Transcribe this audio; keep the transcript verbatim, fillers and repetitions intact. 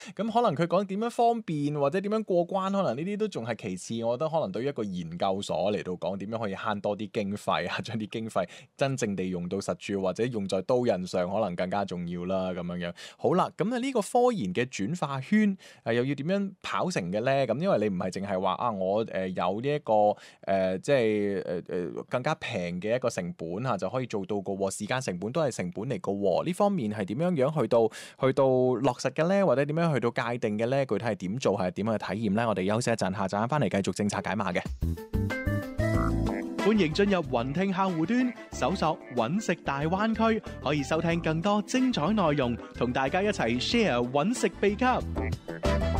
咁可能佢講點樣方便或者點樣過關，可能呢啲都仲係其次。我覺得可能對於一個研究所嚟到講，點樣可以慳多啲經費啊，將啲經費真正地用到實處，或者用在刀刃上，可能更加重要啦。咁樣樣好啦，咁啊呢個科研嘅轉化圈誒又要點樣跑成嘅咧？咁因為你唔係淨係話啊，我誒有呢一個誒即係誒誒更加平嘅一個成本嚇就可以做到個喎，時間成本都係成本嚟個喎。呢方面係點樣樣去到去到落實嘅咧，或者點樣去到界定嘅咧？具體係點做，係點樣去體驗咧？我哋休息一陣，下陣翻嚟繼續政策解碼嘅。 歡迎進入雲聽客戶端，搜索揾食大灣區，可以收聽更多精彩內容，同大家一齊 share 揾食秘笈。